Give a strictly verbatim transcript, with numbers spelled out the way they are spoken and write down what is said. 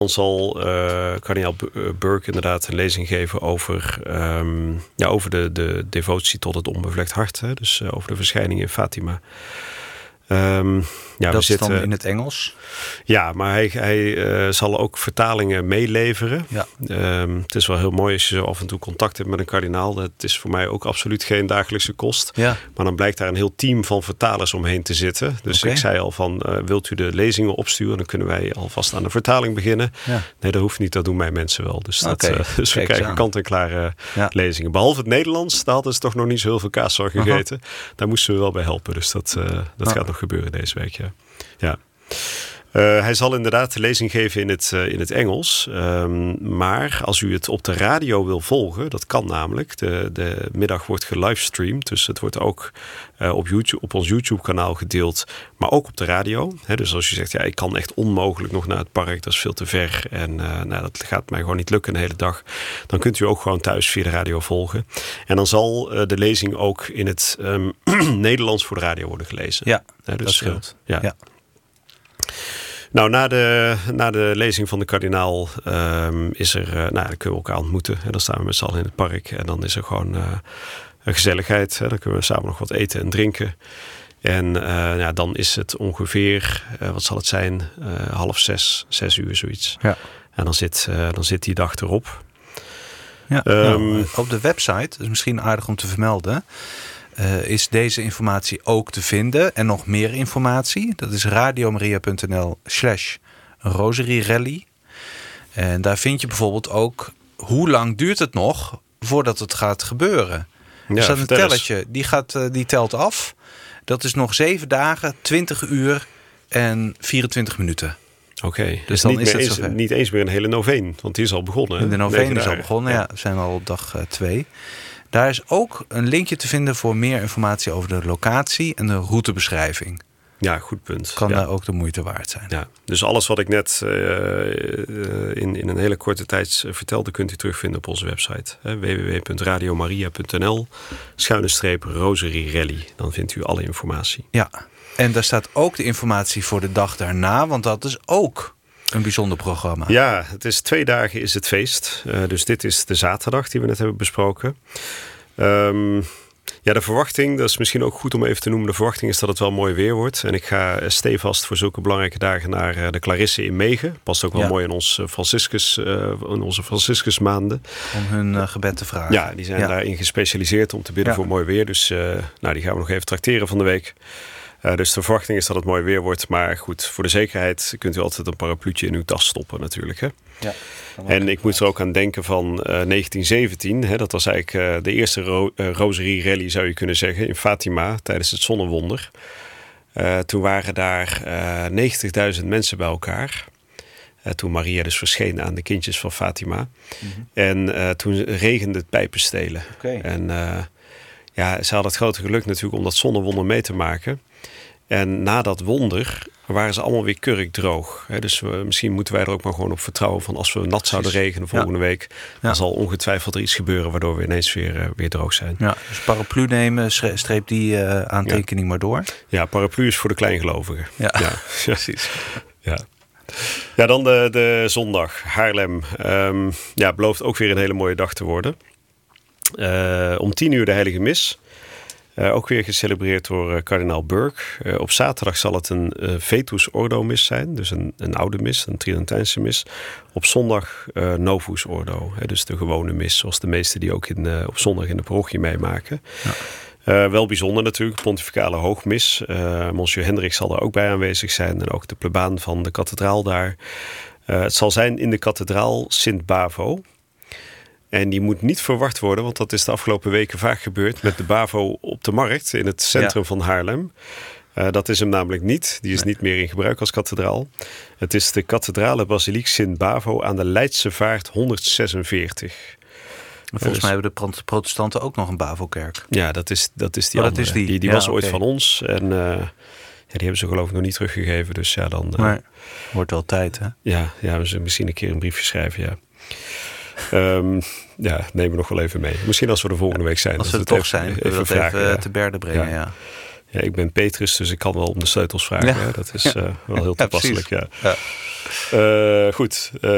Dan zal uh, kardinaal Burke inderdaad een lezing geven over, um, ja, over de, de devotie tot het onbevlekt hart. Hè? Dus uh, over de verschijning in Fatima. Um, ja, dat we is zitten, dan in het Engels? Ja, maar hij, hij uh, zal ook vertalingen meeleveren. Ja. Um, het is wel heel mooi als je zo af en toe contact hebt met een kardinaal. Dat is voor mij ook absoluut geen dagelijkse kost. Ja. Maar dan blijkt daar een heel team van vertalers omheen te zitten. Dus okay. ik zei al van, uh, wilt u de lezingen opsturen? Dan kunnen wij alvast aan de vertaling beginnen. Ja. Nee, dat hoeft niet. Dat doen mijn mensen wel. Dus, dat, okay. uh, dus we krijgen kant-en-klare ja. lezingen. Behalve het Nederlands, daar hadden ze toch nog niet zo heel veel kaas van gegeten. Uh-huh. Daar moesten we wel bij helpen. Dus dat, uh, dat uh. gaat nog gebeuren deze week. Ja. Ja. Uh, hij zal inderdaad de lezing geven in het, uh, in het Engels. Um, maar als u het op de radio wil volgen, dat kan namelijk. De, de middag wordt gelivestreamd. Dus het wordt ook uh, op, YouTube, op ons YouTube-kanaal gedeeld. Maar ook op de radio. He, dus als u zegt, ja, ik kan echt onmogelijk nog naar het park. Dat is veel te ver. En uh, nou, dat gaat mij gewoon niet lukken een hele dag. Dan kunt u ook gewoon thuis via de radio volgen. En dan zal uh, de lezing ook in het um, Nederlands voor de radio worden gelezen. Ja, He, dus, dat scheelt. Uh, ja. ja. Nou, na de, na de lezing van de kardinaal um, is er, uh, nou, dan kunnen we elkaar ontmoeten. En dan staan we met z'n allen in het park. En dan is er gewoon uh, een gezelligheid. Hè. Dan kunnen we samen nog wat eten en drinken. En uh, ja, dan is het ongeveer, uh, wat zal het zijn, uh, half zes, zes uur zoiets. Ja. En dan zit, uh, dan zit die dag erop. Ja, um, nou, op de website, dat is misschien aardig om te vermelden, Uh, is deze informatie ook te vinden. En nog meer informatie. Dat is radiomaria.nl slash rosarirally. En daar vind je bijvoorbeeld ook hoe lang duurt het nog voordat het gaat gebeuren. Ja, er staat een telletje, die, gaat, uh, die telt af. Dat is nog zeven dagen, twintig uur en vierentwintig minuten. Oké, okay. Dus dan niet, is het eens, niet eens meer een hele noveen, want die is al begonnen. Hè? De noveen is al begonnen, ja. ja. We zijn al op dag twee. Uh, Daar is ook een linkje te vinden voor meer informatie over de locatie en de routebeschrijving. Ja, goed punt. Kan ja. daar ook de moeite waard zijn. Ja, dus alles wat ik net uh, in, in een hele korte tijd vertelde, kunt u terugvinden op onze website. w w w punt radiomaria punt n l schuine streep rosarirally. Dan vindt u alle informatie. Ja, en daar staat ook de informatie voor de dag daarna, want dat is ook een bijzonder programma. Ja, het is twee dagen is het feest. Uh, dus dit is de zaterdag die we net hebben besproken. Um, ja, de verwachting, dat is misschien ook goed om even te noemen. De verwachting is dat het wel mooi weer wordt. En ik ga stevast voor zulke belangrijke dagen naar uh, de Clarisse in Megen. Past ook wel ja. mooi in, ons Franciscus, uh, in onze Franciscusmaanden. Om hun uh, gebed te vragen. Ja, die zijn ja. daarin gespecialiseerd om te bidden ja. voor mooi weer. Dus uh, nou, die gaan we nog even trakteren van de week. Uh, dus de verwachting is dat het mooi weer wordt. Maar goed, voor de zekerheid kunt u altijd een parapluutje in uw tas stoppen natuurlijk. Hè? Ja, en ik moet er ook aan denken van uh, negentien zeventien. Hè, dat was eigenlijk uh, de eerste ro- uh, rosarie-rally zou je kunnen zeggen. In Fatima tijdens het zonnewonder. Uh, toen waren daar uh, negentigduizend mensen bij elkaar. Uh, toen Maria dus verscheen aan de kindjes van Fatima. Mm-hmm. En uh, toen regende het pijpenstelen. Okay. En uh, ja, ze hadden het grote geluk natuurlijk om dat zonnewonder mee te maken. En na dat wonder waren ze allemaal weer kurkdroog. He, dus we, misschien moeten wij er ook maar gewoon op vertrouwen van als we nat zouden regenen volgende ja. week, dan ja. zal ongetwijfeld er iets gebeuren waardoor we ineens weer, uh, weer droog zijn. Ja, dus paraplu nemen, streep die uh, aantekening ja. maar door. Ja, paraplu is voor de kleingelovigen. Ja, ja. precies. Ja. Ja, dan de, de zondag, Haarlem. Um, ja, belooft ook weer een hele mooie dag te worden. Uh, om tien uur de heilige mis. Uh, ook weer gecelebreerd door uh, kardinaal Burke. Uh, op zaterdag zal het een uh, Vetus Ordo mis zijn. Dus een, een oude mis, een Tridentijnse mis. Op zondag uh, Novus Ordo. Hè, dus de gewone mis. Zoals de meesten die ook in, uh, op zondag in de parochie meemaken. Ja. Uh, wel bijzonder natuurlijk. Pontificale hoogmis. Uh, Monsieur Hendrik zal er ook bij aanwezig zijn. En ook de plebaan van de kathedraal daar. Uh, het zal zijn in de kathedraal Sint Bavo. En die moet niet verwacht worden, want dat is de afgelopen weken vaak gebeurd met de Bavo op de markt in het centrum ja. van Haarlem. Uh, dat is hem namelijk niet. Die is nee. niet meer in gebruik als kathedraal. Het is de kathedrale basiliek Sint Bavo aan de Leidse Vaart honderdzesenveertig. En volgens dus, mij hebben de protestanten ook nog een Bavo-kerk. Ja, dat is, dat is die oh, andere. Dat is die die, die ja, was ooit okay. van ons. En uh, ja, die hebben ze geloof ik nog niet teruggegeven. Dus ja, dan... Uh, maar wordt wel tijd, hè? Ja, ja, we zullen misschien een keer een briefje schrijven, ja. Um, ja, nemen we nog wel even mee. Misschien als we er volgende week zijn. Als we er toch zijn, even, even, we dat vragen, even ja. te berde brengen, ja. ja. Ja, ik ben Petrus, dus ik kan wel om de sleutels vragen. Ja. Ja, dat is uh, wel heel toepasselijk, ja. ja. Uh, goed. Uh,